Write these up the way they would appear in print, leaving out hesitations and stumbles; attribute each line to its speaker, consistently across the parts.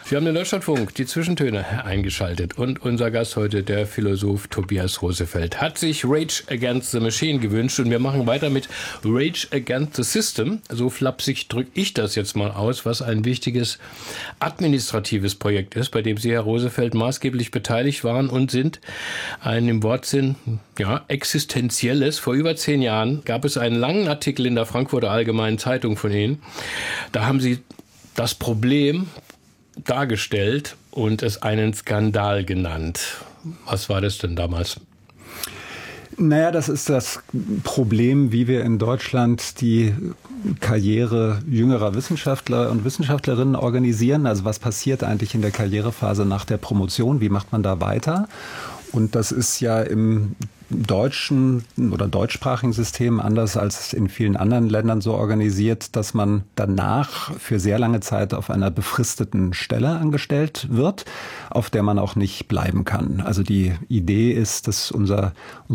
Speaker 1: Sie haben den Deutschlandfunk, die Zwischentöne eingeschaltet und unser Gast heute, der Philosoph Tobias Rosefeld, hat sich Rage Against the Machine gewünscht und wir machen weiter mit Rage Against the System. So flapsig drücke ich das jetzt mal aus, was ein wichtiges administratives Projekt ist, bei dem Sie, Herr Rosefeld, maßgeblich beteiligt waren und sind. Ein im Wortsinn existenzielles. Vor über 10 Jahren gab es einen langen Artikel in der Frankfurter Allgemeinen Zeitung von Ihnen. Da haben Sie das Problem dargestellt und es einen Skandal genannt. Was war das denn damals?
Speaker 2: Naja, das ist das Problem, wie wir in Deutschland die Karriere jüngerer Wissenschaftler und Wissenschaftlerinnen organisieren. Also was passiert eigentlich in der Karrierephase nach der Promotion? Wie macht man da weiter? Und das ist ja im deutschen oder deutschsprachigen System anders als in vielen anderen Ländern so organisiert, dass man danach für sehr lange Zeit auf einer befristeten Stelle angestellt wird, auf der man auch nicht bleiben kann. Also die Idee ist, dass unsere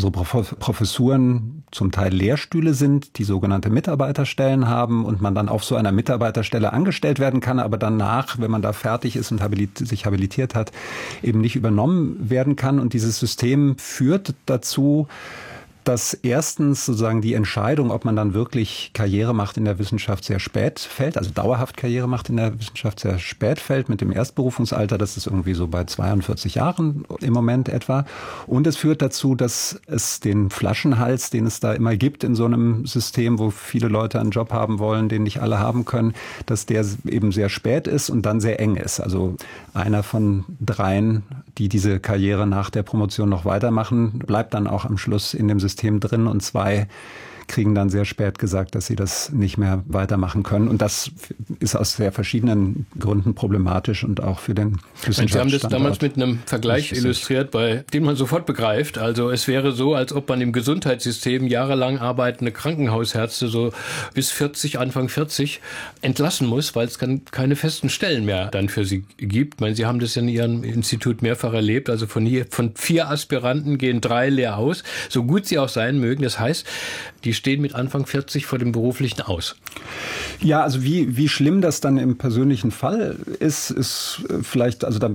Speaker 2: Professuren zum Teil Lehrstühle sind, die sogenannte Mitarbeiterstellen haben und man dann auf so einer Mitarbeiterstelle angestellt werden kann, aber danach, wenn man da fertig ist und sich habilitiert hat, eben nicht übernommen werden kann. Und dieses System führt dazu, dass erstens sozusagen die Entscheidung, ob man dann wirklich Karriere macht in der Wissenschaft, sehr spät fällt, also dauerhaft Karriere macht in der Wissenschaft sehr spät fällt mit dem Erstberufungsalter, das ist irgendwie so bei 42 Jahren im Moment etwa. Und es führt dazu, dass es den Flaschenhals, den es da immer gibt in so einem System, wo viele Leute einen Job haben wollen, den nicht alle haben können, dass der eben sehr spät ist und dann sehr eng ist. Also einer von 3, die diese Karriere nach der Promotion noch weitermachen, bleibt dann auch am Schluss in dem System drin und 2 kriegen dann sehr spät gesagt, dass sie das nicht mehr weitermachen können. Und das ist aus sehr verschiedenen Gründen problematisch und auch für den Wissenschaftsstandort.
Speaker 1: Sie haben das damals mit einem Vergleich illustriert, bei dem man sofort begreift. Also es wäre so, als ob man im Gesundheitssystem jahrelang arbeitende Krankenhausärzte so bis 40, Anfang 40 entlassen muss, weil es keine festen Stellen mehr dann für sie gibt. Ich meine, Sie haben das in Ihrem Institut mehrfach erlebt. Also von 4 Aspiranten gehen 3 leer aus, so gut sie auch sein mögen. Das heißt, die stehen mit Anfang 40 vor dem Beruflichen aus.
Speaker 2: Ja, also wie schlimm das dann im persönlichen Fall ist vielleicht, also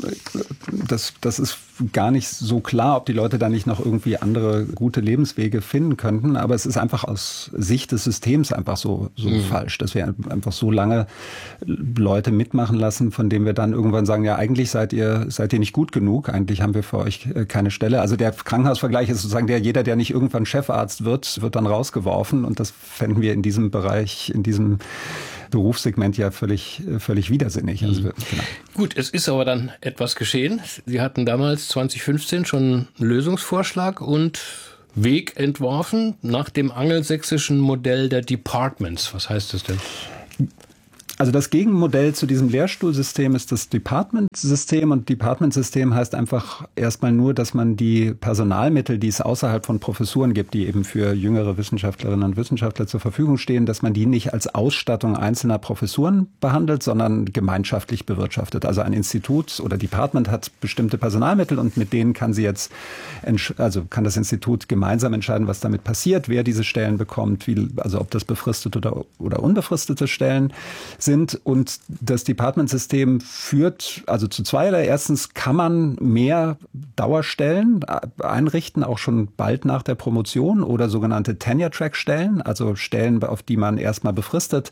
Speaker 2: das ist gar nicht so klar, ob die Leute da nicht noch irgendwie andere gute Lebenswege finden könnten. Aber es ist einfach aus Sicht des Systems einfach so falsch, dass wir einfach so lange Leute mitmachen lassen, von denen wir dann irgendwann sagen, ja, eigentlich seid ihr nicht gut genug. Eigentlich haben wir für euch keine Stelle. Also der Krankenhausvergleich ist sozusagen jeder, der nicht irgendwann Chefarzt wird dann rausgeworfen. Und das fänden wir in diesem Bereich, in diesem Berufssegment ja völlig widersinnig. Also, genau.
Speaker 1: Gut, es ist aber dann etwas geschehen. Sie hatten damals 2015 schon einen Lösungsvorschlag und Weg entworfen nach dem angelsächsischen Modell der Departments. Was heißt das denn?
Speaker 2: Also das Gegenmodell zu diesem Lehrstuhlsystem ist das Department-System und Department-System heißt einfach erstmal nur, dass man die Personalmittel, die es außerhalb von Professuren gibt, die eben für jüngere Wissenschaftlerinnen und Wissenschaftler zur Verfügung stehen, dass man die nicht als Ausstattung einzelner Professuren behandelt, sondern gemeinschaftlich bewirtschaftet. Also ein Institut oder Department hat bestimmte Personalmittel und mit denen kann kann das Institut gemeinsam entscheiden, was damit passiert, wer diese Stellen bekommt, also ob das befristete oder unbefristete Stellen sind. Und das Department-System führt also zu zweierlei. Erstens kann man mehr Dauerstellen einrichten, auch schon bald nach der Promotion oder sogenannte Tenure-Track-Stellen, also Stellen, auf denen man befristet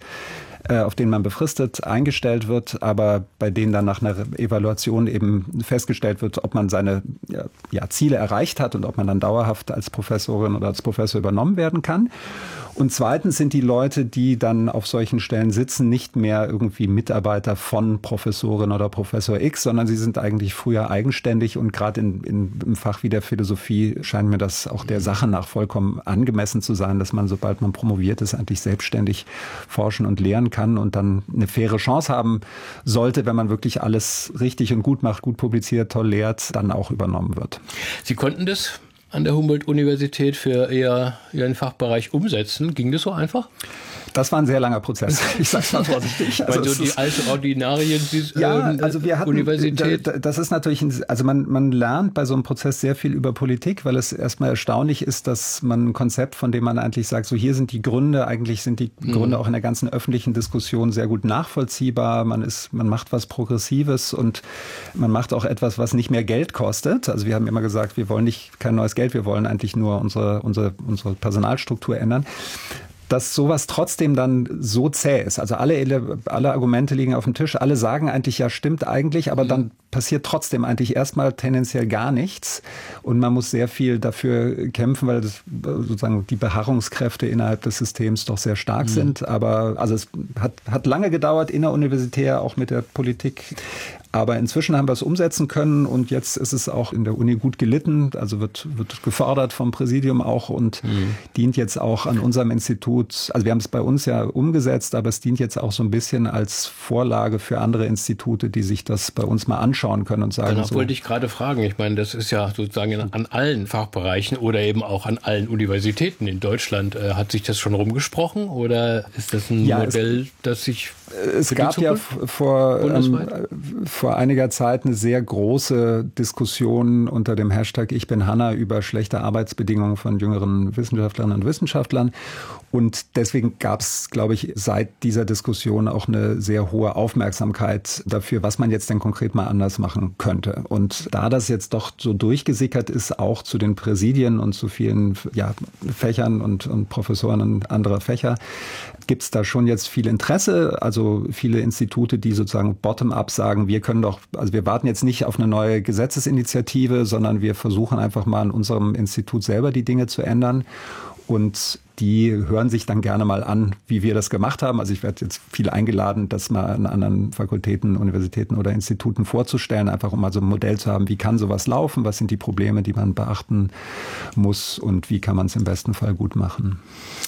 Speaker 2: eingestellt wird, aber bei denen dann nach einer Evaluation eben festgestellt wird, ob man seine Ziele erreicht hat und ob man dann dauerhaft als Professorin oder als Professor übernommen werden kann. Und zweitens sind die Leute, die dann auf solchen Stellen sitzen, nicht mehr irgendwie Mitarbeiter von Professorin oder Professor X, sondern sie sind eigentlich früher eigenständig und gerade im Fach wie der Philosophie scheint mir das auch der Sache nach vollkommen angemessen zu sein, dass man, sobald man promoviert ist, eigentlich selbstständig forschen und lehren kann und dann eine faire Chance haben sollte, wenn man wirklich alles richtig und gut macht, gut publiziert, toll lehrt, dann auch übernommen wird.
Speaker 1: Sie konnten das an der Humboldt-Universität für Ihren Fachbereich umsetzen? Ging das so einfach?
Speaker 2: Das war ein sehr langer Prozess, ich sage es mal vorsichtig.
Speaker 1: Also so die alten Ordinarien
Speaker 2: also wir hatten,
Speaker 1: Universität.
Speaker 2: Das ist natürlich, also man lernt bei so einem Prozess sehr viel über Politik, weil es erstmal erstaunlich ist, dass man ein Konzept, von dem man eigentlich sagt, so hier sind die Gründe, eigentlich sind die Gründe auch in der ganzen öffentlichen Diskussion sehr gut nachvollziehbar. Man macht was Progressives und man macht auch etwas, was nicht mehr Geld kostet. Also wir haben immer gesagt, wir wollen kein neues Geld, wir wollen eigentlich nur unsere Personalstruktur ändern. Dass sowas trotzdem dann so zäh ist. Also alle Argumente liegen auf dem Tisch, alle sagen eigentlich, ja, stimmt eigentlich, aber dann passiert trotzdem eigentlich erstmal tendenziell gar nichts. Und man muss sehr viel dafür kämpfen, weil das sozusagen die Beharrungskräfte innerhalb des Systems doch sehr stark sind. Aber also es hat lange gedauert, inneruniversitär, auch mit der Politik. Aber inzwischen haben wir es umsetzen können und jetzt ist es auch in der Uni gut gelitten, also wird gefördert vom Präsidium auch und dient jetzt auch an unserem Institut. Also wir haben es bei uns ja umgesetzt, aber es dient jetzt auch so ein bisschen als Vorlage für andere Institute, die sich das bei uns mal anschauen können und sagen.
Speaker 1: Danach wollte ich gerade fragen. Ich meine, das ist ja sozusagen an allen Fachbereichen oder eben auch an allen Universitäten in Deutschland. Hat sich das schon rumgesprochen oder ist das ein Modell, das sich
Speaker 2: es gab ja vor einiger Zeit eine sehr große Diskussion unter dem Hashtag Ich bin Hanna über schlechte Arbeitsbedingungen von jüngeren Wissenschaftlerinnen und Wissenschaftlern. Und deswegen gab es, glaube ich, seit dieser Diskussion auch eine sehr hohe Aufmerksamkeit dafür, was man jetzt denn konkret mal anders machen könnte. Und da das jetzt doch so durchgesickert ist, auch zu den Präsidien und zu vielen Fächern und Professoren anderer Fächer, gibt es da schon jetzt viel Interesse, also viele Institute, die sozusagen bottom-up sagen, wir warten jetzt nicht auf eine neue Gesetzesinitiative, sondern wir versuchen einfach mal an unserem Institut selber die Dinge zu ändern. Und die hören sich dann gerne mal an, wie wir das gemacht haben. Also ich werde jetzt viel eingeladen, das mal an anderen Fakultäten, Universitäten oder Instituten vorzustellen, einfach um mal so ein Modell zu haben, wie kann sowas laufen, was sind die Probleme, die man beachten muss und wie kann man es im besten Fall gut machen.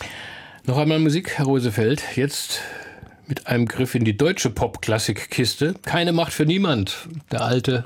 Speaker 1: Noch einmal Musik, Herr Rosefeld. Jetzt mit einem Griff in die deutsche Pop-Klassik-Kiste. Keine Macht für niemand. Der alte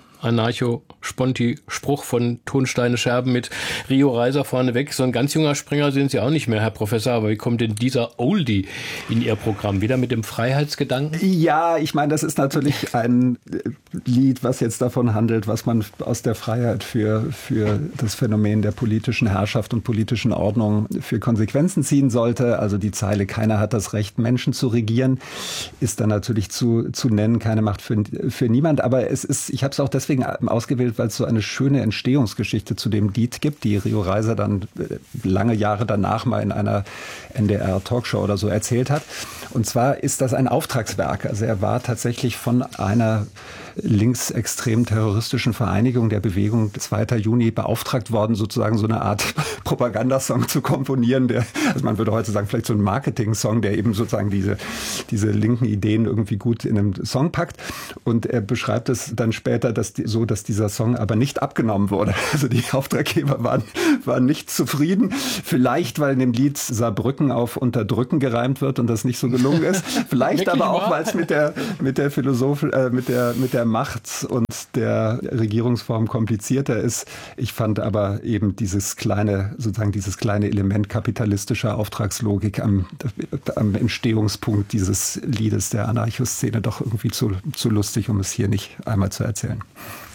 Speaker 1: Anarcho-Sponti-Spruch von Tonsteine Scherben mit Rio Reiser vorneweg. So ein ganz junger Springer sind Sie auch nicht mehr, Herr Professor. Aber wie kommt denn dieser Oldie in Ihr Programm? Wieder mit dem Freiheitsgedanken?
Speaker 2: Ja, ich meine, das ist natürlich ein Lied, was jetzt davon handelt, was man aus der Freiheit für das Phänomen der politischen Herrschaft und politischen Ordnung für Konsequenzen ziehen sollte. Also die Zeile, keiner hat das Recht, Menschen zu regieren, ist dann natürlich zu nennen, keine Macht für niemand. Aber ich habe es auch deswegen ausgewählt, weil es so eine schöne Entstehungsgeschichte zu dem Lied gibt, die Rio Reiser dann lange Jahre danach mal in einer NDR-Talkshow oder so erzählt hat. Und zwar ist das ein Auftragswerk. Also er war tatsächlich von einer linksextrem terroristischen Vereinigung der Bewegung 2. Juni beauftragt worden, sozusagen so eine Art Propagandasong zu komponieren, also man würde heute sagen, vielleicht so ein Marketing-Song, der eben sozusagen diese linken Ideen irgendwie gut in einem Song packt. Und er beschreibt es dann später, dass dieser Song aber nicht abgenommen wurde. Also die Auftraggeber waren nicht zufrieden. Vielleicht, weil in dem Lied Saarbrücken auf Unterdrücken gereimt wird und das nicht so gelungen ist. Vielleicht aber auch, weil es mit der Philosophie, mit der Macht und der Regierungsform komplizierter ist. Ich fand aber eben dieses kleine Element kapitalistischer Auftragslogik am Entstehungspunkt dieses Liedes der Anarcho-Szene doch irgendwie zu lustig, um es hier nicht einmal zu erzählen.